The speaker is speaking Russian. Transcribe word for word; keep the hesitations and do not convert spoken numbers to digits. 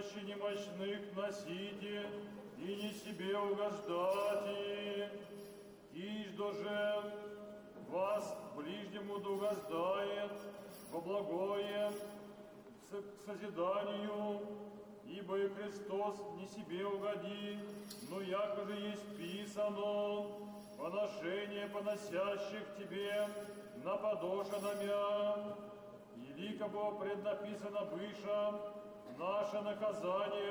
немощи немощных носите, и не себе угождати. Иждо же вас ближнему угождает во благое к созиданию, ибо и Христос не себе угоди, но яко же есть писано, поношение поносящих тебе наподошенными, и лико было преднаписано выше, наше наказание